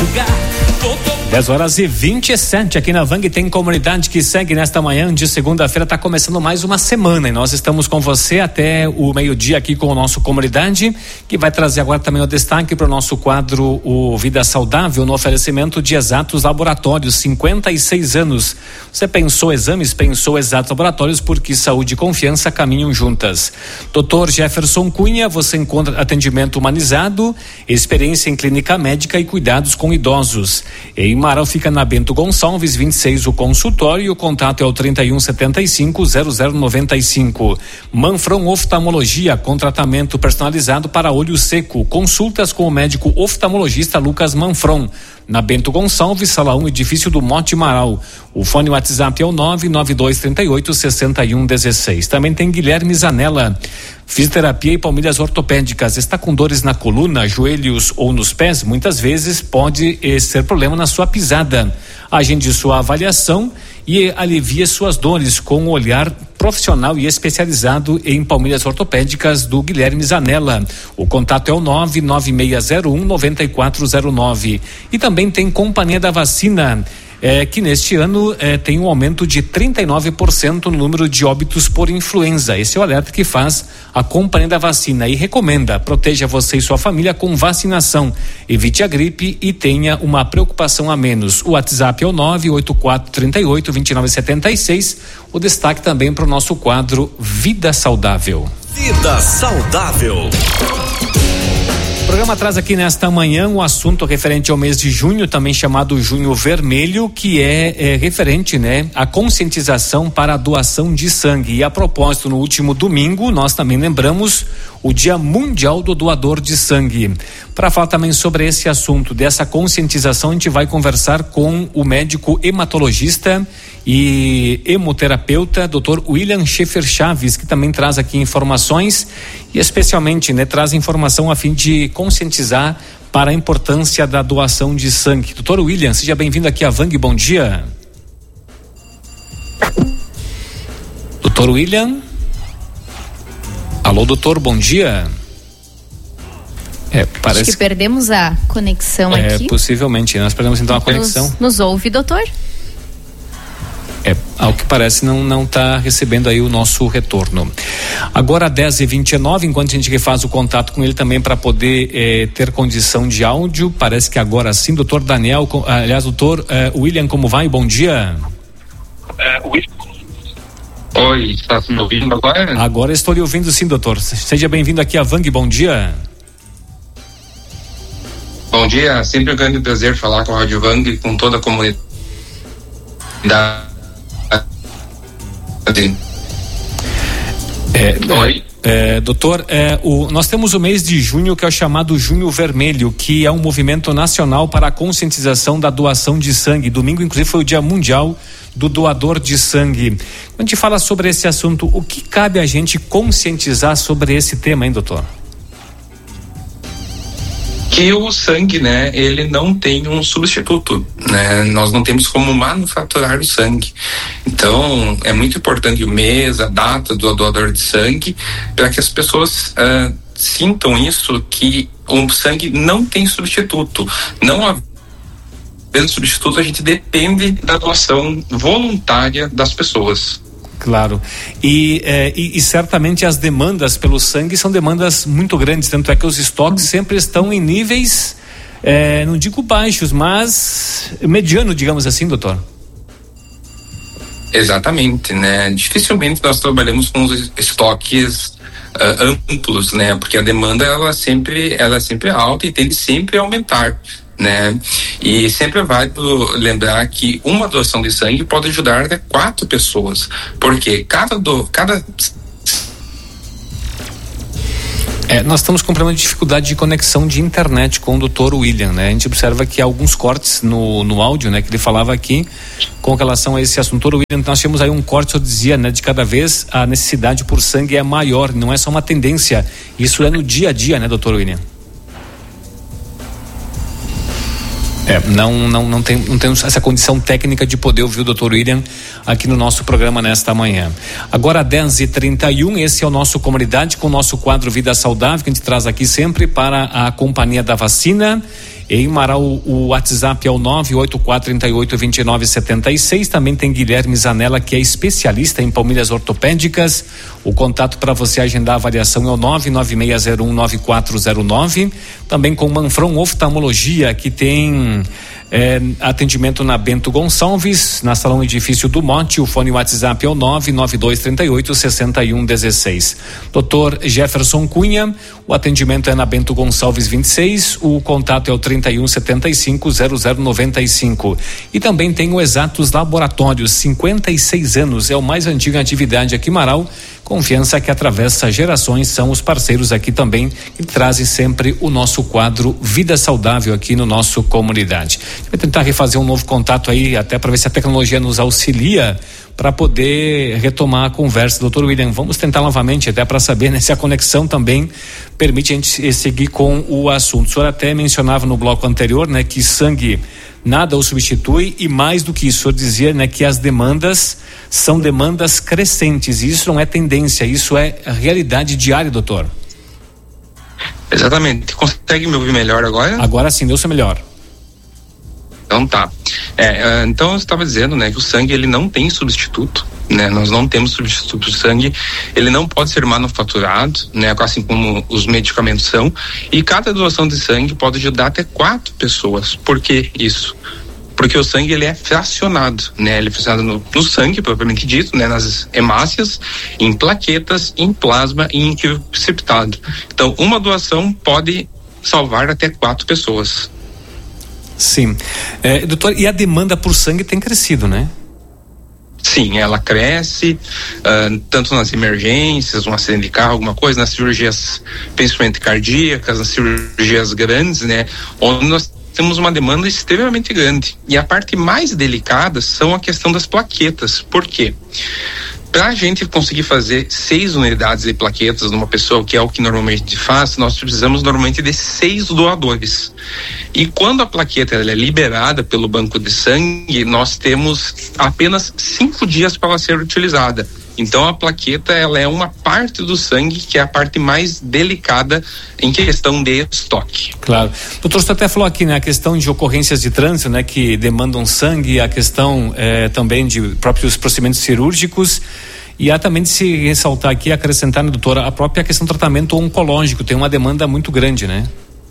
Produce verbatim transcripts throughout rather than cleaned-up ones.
dez horas e vinte e sete aqui na Vang tem comunidade que segue nesta manhã de segunda-feira. Está começando mais uma semana e nós estamos com você até o meio-dia aqui com o nosso comunidade, que vai trazer agora também o destaque para o nosso quadro o Vida Saudável, no oferecimento de Exatos Laboratórios, cinquenta e seis anos. Você pensou exames, pensou Exatos Laboratórios, porque saúde e confiança caminham juntas. doutor Jefferson Cunha, você encontra atendimento humanizado, experiência em clínica médica e cuidados com idosos. Em Marau fica na Bento Gonçalves vinte e seis o consultório e o contato é o trinta e um setenta e cinco zero zero noventa e cinco. Manfron Oftalmologia, com tratamento personalizado para olho seco. Consultas com o médico oftalmologista Lucas Manfron. Na Bento Gonçalves, sala um, edifício do Monte Marau. O fone WhatsApp é o nove nove dois três oito seis um um seis. Também tem Guilherme Zanella. Fisioterapia e palmilhas ortopédicas. Está com dores na coluna, joelhos ou nos pés? Muitas vezes pode eh, ser problema na sua pisada. Agende sua avaliação e alivie suas dores com um olhar profissional e especializado em palmilhas ortopédicas do Guilherme Zanella. O contato é o nove nove seis zero um nove quatro zero nove. E também tem Companhia da Vacina, É, que neste ano é, tem um aumento de trinta e nove por cento no número de óbitos por influenza. Esse é o alerta que faz a Companhia da Vacina e recomenda: proteja você e sua família com vacinação, evite a gripe e tenha uma preocupação a menos. O WhatsApp é o nove oito quatro três oito dois nove sete seis. O destaque também para o nosso quadro Vida Saudável. Vida Saudável. O programa traz aqui nesta manhã um assunto referente ao mês de junho, também chamado Junho Vermelho, que é, é referente, né, à conscientização para a doação de sangue. E a propósito, no último domingo, nós também lembramos o Dia Mundial do Doador de Sangue. Para falar também sobre esse assunto, dessa conscientização, a gente vai conversar com o médico hematologista e hemoterapeuta, doutor William Schaefer Chaves, que também traz aqui informações e especialmente, né, traz informação a fim de conscientizar para a importância da doação de sangue. doutor William, seja bem-vindo aqui à Vang, bom dia. doutor William? Alô, doutor, bom dia. É, parece Acho que perdemos a conexão é, aqui. Possivelmente, nós perdemos então a conexão. Nos, nos ouve, doutor? É, ao que parece não não está recebendo aí o nosso retorno. Agora dez e vinte e nove, enquanto a gente refaz o contato com ele também para poder eh, ter condição de áudio, parece que agora sim, doutor Daniel, com, aliás, doutor eh, William, como vai? Bom dia. É, Oi, está me ouvindo agora? Agora estou lhe ouvindo sim, doutor. Seja bem-vindo aqui à Vang, bom dia. Bom dia, sempre um grande prazer falar com a Rádio Vang, com toda a comunidade. É, Oi. É, doutor, é, o, nós temos o mês de junho, que é o chamado Junho Vermelho, que é um movimento nacional para a conscientização da doação de sangue. Domingo, inclusive, foi o Dia Mundial do Doador de Sangue. Quando a gente fala sobre esse assunto, o que cabe a gente conscientizar sobre esse tema, hein, doutor? Que o sangue, né, ele não tem um substituto, né, nós não temos como manufaturar o sangue. Então, é muito importante o mês, a data do doador de sangue, para que as pessoas uh, sintam isso, que o sangue não tem substituto. Não havendo substituto, a gente depende da doação voluntária das pessoas. Claro, e, eh, e, e certamente as demandas pelo sangue são demandas muito grandes, tanto é que os estoques sempre estão em níveis, eh, não digo baixos, mas mediano, digamos assim, doutor. Exatamente, né? Dificilmente nós trabalhamos com os estoques uh, amplos, né? Porque a demanda ela sempre, ela é sempre alta e tende sempre a aumentar, né? E sempre é válido lembrar que uma doação de sangue pode ajudar até quatro pessoas, porque cada do, cada É, nós estamos com um problema de dificuldade de conexão de internet com o doutor William, né? A gente observa que há alguns cortes no, no áudio, né? Que ele falava aqui com relação a esse assunto. doutor William, nós temos aí um corte, eu dizia, né? De cada vez a necessidade por sangue é maior, não é só uma tendência, isso é no dia a dia, né, doutor William? É, não, não, não, tem, não temos essa condição técnica de poder ouvir o doutor William aqui no nosso programa nesta manhã. Agora dez e trinta e um, esse é o nosso Comunidade com o nosso quadro Vida Saudável, que a gente traz aqui sempre para a Companhia da Vacina. Em Marau, o WhatsApp é o nove oito quatro três oito dois nove sete seis. Também tem Guilherme Zanella, que é especialista em palmilhas ortopédicas. O contato para você agendar a avaliação é o nove nove seis zero um nove quatro zero nove. Também com Manfron Oftalmologia, que tem é, atendimento na Bento Gonçalves, na Salão Edifício do Monte. O fone WhatsApp é o nove nove dois três oito seis um um seis. doutor Jefferson Cunha, o atendimento é na Bento Gonçalves vinte e seis. O contato é o trinta e um setenta e cinco zero zero noventa e cinco. E também tem o Exatos Laboratórios, cinquenta e seis anos, é o mais antigo em atividade aqui em Marau. Confiança que atravessa gerações, são os parceiros aqui também que trazem sempre o nosso quadro Vida Saudável aqui no nosso comunidade. Vai tentar refazer um novo contato aí, até para ver se a tecnologia nos auxilia para poder retomar a conversa. Doutor William, vamos tentar novamente, até para saber, né, se a conexão também permite a gente seguir com o assunto. O senhor até mencionava no bloco anterior, né, que sangue nada o substitui, e mais do que isso, o senhor dizia, né, que as demandas são demandas crescentes, e isso não é tendência, isso é a realidade diária, doutor. Exatamente. Consegue me ouvir melhor agora? Agora sim, deu-se melhor. Então tá. É, então eu estava dizendo, né, que o sangue ele não tem substituto, né? Nós não temos substituto do sangue, ele não pode ser manufaturado, né? Assim como os medicamentos são, e cada doação de sangue pode ajudar até quatro pessoas. Por que isso? Porque o sangue ele é fracionado, né? Ele é fracionado no, no sangue, propriamente dito, né? Nas hemácias, em plaquetas, em plasma e em fio septado. Então, uma doação pode salvar até quatro pessoas. Sim. É, doutor, e a demanda por sangue tem crescido, né? Sim, ela cresce, uh, tanto nas emergências, um acidente de carro, alguma coisa, nas cirurgias, principalmente cardíacas, nas cirurgias grandes, né? Onde nós temos uma demanda extremamente grande. E a parte mais delicada são a questão das plaquetas. Por quê? Para a gente conseguir fazer seis unidades de plaquetas numa pessoa, que é o que normalmente a gente faz, nós precisamos normalmente de seis doadores. E quando a plaqueta ela é liberada pelo banco de sangue, nós temos apenas cinco dias para ela ser utilizada. Então a plaqueta ela é uma parte do sangue que é a parte mais delicada em questão de estoque. Claro. Doutor, você até falou aqui, né, a questão de ocorrências de trânsito, né, que demandam sangue, a questão eh, também de próprios procedimentos cirúrgicos, e há também de se ressaltar aqui, acrescentar, né, doutora, a própria questão do tratamento oncológico, tem uma demanda muito grande, né?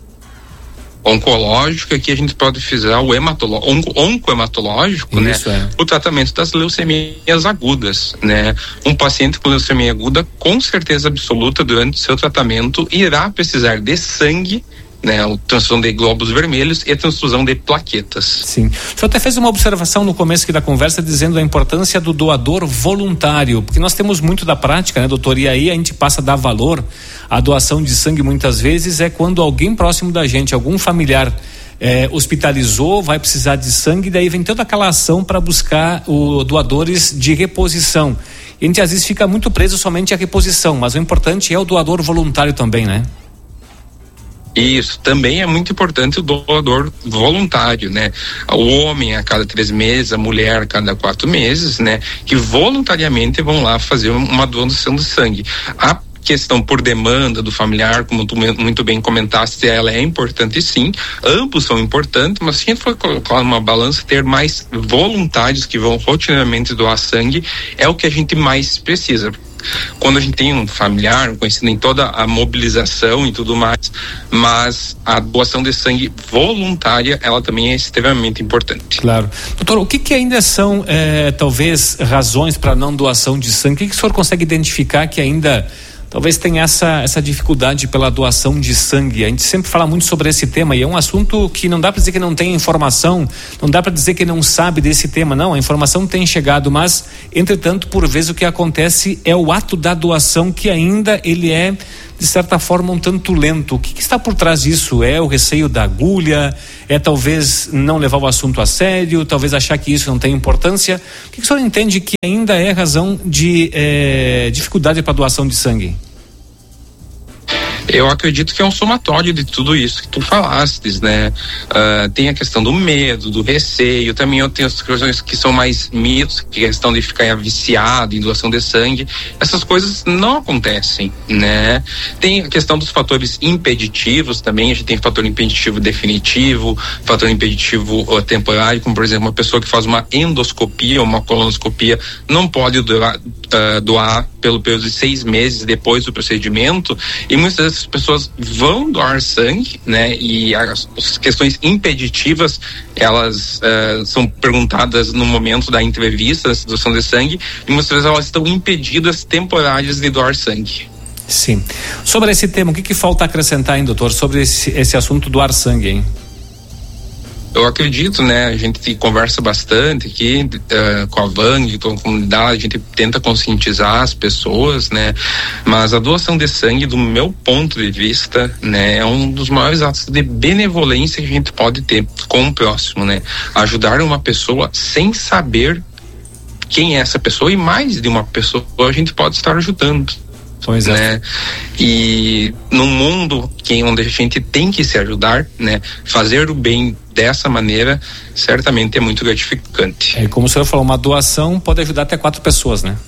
Oncológico, aqui a gente pode fazer o hematológico, onco, oncohematológico, Isso, né? É. O tratamento das leucemias agudas, né? Um paciente com leucemia aguda, com certeza absoluta, durante o seu tratamento, irá precisar de sangue, né, a transfusão de glóbulos vermelhos e a transfusão de plaquetas. Sim. O senhor até fez uma observação no começo aqui da conversa dizendo a importância do doador voluntário, porque nós temos muito da prática, né, doutor? E aí a gente passa a dar valor à doação de sangue muitas vezes é quando alguém próximo da gente, algum familiar eh, hospitalizou, vai precisar de sangue, e daí vem toda aquela ação para buscar o doadores de reposição. E a gente às vezes fica muito preso somente à reposição, mas o importante é o doador voluntário também, né? Isso, também é muito importante o doador voluntário, né? O homem a cada três meses, a mulher a cada quatro meses, né? Que voluntariamente vão lá fazer uma doação de sangue. A questão por demanda do familiar, como tu muito bem comentaste, ela é importante sim, ambos são importantes, mas se a gente for colocar uma balança, ter mais voluntários que vão rotineiramente doar sangue é o que a gente mais precisa. Quando a gente tem um familiar, um conhecido, em toda a mobilização e tudo mais, mas a doação de sangue voluntária, ela também é extremamente importante. Claro. Doutor, o que que ainda são, eh, talvez, razões para não doação de sangue? O que que o senhor consegue identificar que ainda talvez tenha essa, essa dificuldade pela doação de sangue? A gente sempre fala muito sobre esse tema e é um assunto que não dá para dizer que não tem informação, não dá para dizer que não sabe desse tema, não, a informação tem chegado, mas entretanto, por vezes o que acontece é o ato da doação que ainda ele é, de certa forma, um tanto lento. O que, que está por trás disso? É o receio da agulha? É talvez não levar o assunto a sério? Talvez achar que isso não tem importância? O que, que o senhor entende que ainda é razão de eh, dificuldade para a doação de sangue? Eu acredito que é um somatório de tudo isso que tu falastes, né? Uh, tem a questão do medo, do receio, também eu tenho as questões que são mais mitos, que é a questão de ficar viciado em doação de sangue. Essas coisas não acontecem, né? Tem a questão dos fatores impeditivos também, a gente tem fator impeditivo definitivo, fator impeditivo uh, temporário, como por exemplo uma pessoa que faz uma endoscopia ou uma colonoscopia não pode doar, uh, doar pelo período de seis meses depois do procedimento, e muitas vezes as pessoas vão doar sangue, né? E as, as questões impeditivas, elas uh, são perguntadas no momento da entrevista, da doação de sangue, e muitas vezes elas estão impedidas temporárias de doar sangue. Sim. Sobre esse tema, o que que falta acrescentar, hein, doutor, sobre esse, esse assunto doar sangue, hein? Eu acredito, né, a gente conversa bastante aqui uh, com a Vang, com a comunidade, a gente tenta conscientizar as pessoas, né, mas a doação de sangue, do meu ponto de vista, né, é um dos maiores atos de benevolência que a gente pode ter com o próximo, né, ajudar uma pessoa sem saber quem é essa pessoa, e mais de uma pessoa a gente pode estar ajudando. Pois é. Né? E num mundo que, onde a gente tem que se ajudar, né? Fazer o bem dessa maneira certamente é muito gratificante. É, como o senhor falou, uma doação pode ajudar até quatro pessoas, né?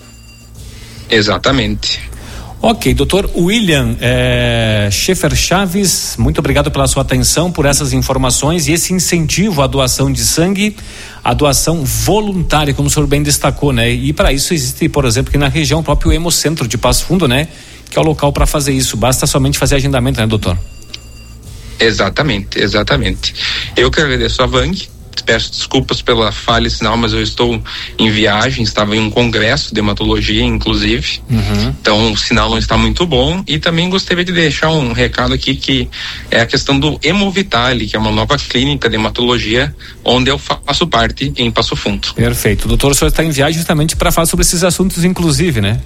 Exatamente. Ok, doutor William é, Schaefer Chaves, muito obrigado pela sua atenção, por essas informações e esse incentivo à doação de sangue, a doação voluntária, como o senhor bem destacou, né? E para isso existe, por exemplo, aqui na região, o próprio Hemocentro de Passo Fundo, né? Que é o local para fazer isso, basta somente fazer agendamento, né, doutor? Exatamente, exatamente. Eu que agradeço a Vang. Peço desculpas pela falha sinal, mas eu estou em viagem, estava em um congresso de hematologia, inclusive. Uhum. Então o sinal não está muito bom. E também gostaria de deixar um recado aqui, que é a questão do Hemovitale, que é uma nova clínica de hematologia onde eu faço parte em Passo Fundo. Perfeito. Doutor, o senhor está em viagem justamente para falar sobre esses assuntos, inclusive, né?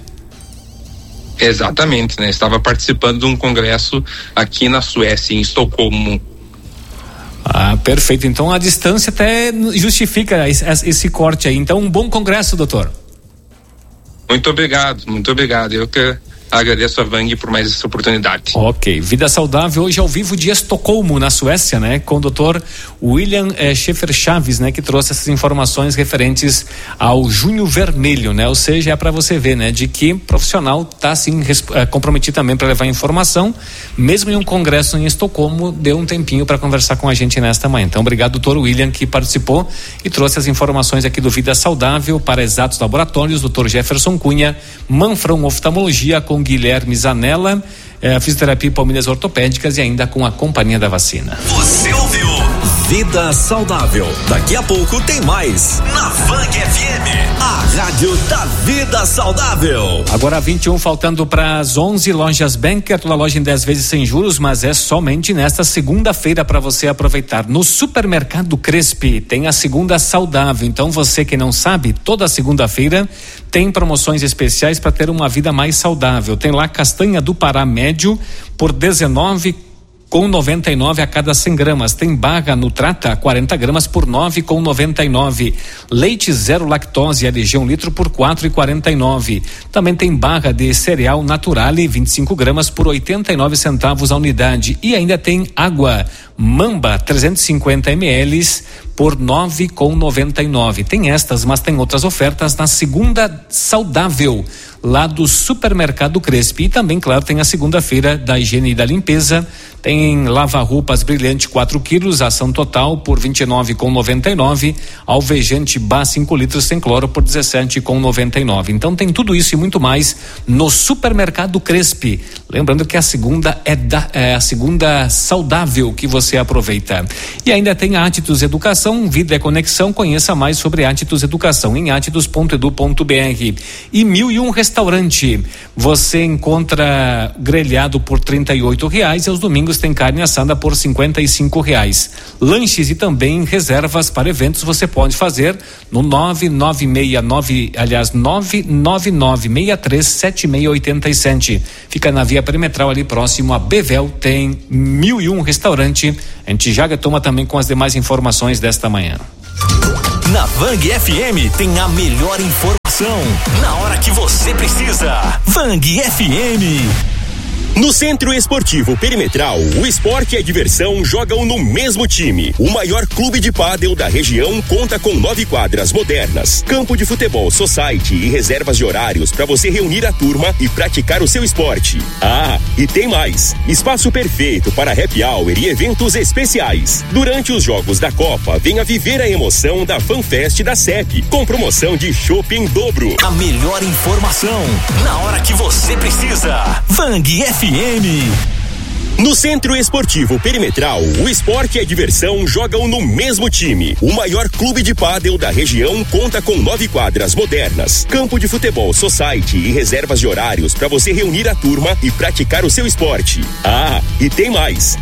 Exatamente, né? Estava participando de um congresso aqui na Suécia, em Estocolmo. Ah, perfeito. Então a distância até justifica esse, esse corte aí. Então um bom congresso, doutor. Muito obrigado, muito obrigado. Eu que agradeço a Vang por mais essa oportunidade. Ok, Vida Saudável hoje ao vivo de Estocolmo, na Suécia, né? Com o doutor William eh, Schaefer Chaves, né? Que trouxe essas informações referentes ao Junho Vermelho, né? Ou seja, é para você ver, né? De que profissional tá assim eh, comprometido também para levar informação, mesmo em um congresso em Estocolmo, deu um tempinho para conversar com a gente nesta manhã. Então, obrigado, doutor William, que participou e trouxe as informações aqui do Vida Saudável para Exatos Laboratórios, doutor Jefferson Cunha, Manfrão Oftalmologia com Guilherme Zanella, eh, fisioterapia e palmilhas ortopédicas, e ainda com a companhia da vacina. Você ouviu Vida Saudável. Daqui a pouco tem mais na Vang F M, a rádio da vida saudável. Agora vinte e um, faltando para as onze, Lojas Banker, toda loja em dez vezes sem juros, mas é somente nesta segunda-feira para você aproveitar. No Supermercado Crespi tem a segunda saudável, então você que não sabe, toda segunda-feira tem promoções especiais para ter uma vida mais saudável. Tem lá castanha do Pará médio por dezenove com noventa e nove a cada cem gramas. Tem Baga Nutrata quarenta gramas por nove com noventa e nove. Leite zero lactose L G um litro por quatro e quarenta e nove. Também tem barra de cereal Naturale vinte e cinco gramas por oitenta e nove centavos a unidade. E ainda tem água Mamba trezentos e cinquenta mililitros por nove com noventa e nove. Tem estas, mas tem outras ofertas na segunda saudável lá do Supermercado Crespi. E também, claro, tem a segunda-feira da higiene e da limpeza. Tem lava-roupas brilhante quatro quilos, ação total por vinte e nove com noventa e nove. Alvejante Bá cinco litros sem cloro por dezessete com noventa e nove. Então tem tudo isso e muito mais no Supermercado Crespi. Lembrando que a segunda é, da, é a segunda saudável que você aproveita. E ainda tem a Atitus Educação, Vida é Conexão. Conheça mais sobre Atitus Educação em atitus ponto edu ponto br. E Mil e Um Restaurante. Você encontra grelhado por trinta e oito reais e aos domingos tem carne assada por cinquenta e cinco reais. Lanches e também reservas para eventos você pode fazer no nove nove seis nove, aliás, nove nove nove seis três sete seis oito sete. Fica na via perimetral ali próximo a Bevel, tem Mil e Um Restaurante. A gente já retoma também com as demais informações desta manhã. Na Vang F M tem a melhor informação na hora que você precisa. Vang F M. No Centro Esportivo Perimetral, o esporte e a diversão jogam no mesmo time. O maior clube de pádel da região conta com nove quadras modernas, campo de futebol society e reservas de horários para você reunir a turma e praticar o seu esporte. Ah, e tem mais. Espaço perfeito para happy hour e eventos especiais. Durante os jogos da Copa, venha viver a emoção da FanFest da C E P, com promoção de chopp em dobro. A melhor informação, na hora que você precisa. Vang F M. No Centro Esportivo Perimetral, o esporte e a diversão jogam no mesmo time. O maior clube de pádel da região conta com nove quadras modernas, campo de futebol society e reservas de horários para você reunir a turma e praticar o seu esporte. Ah, e tem mais.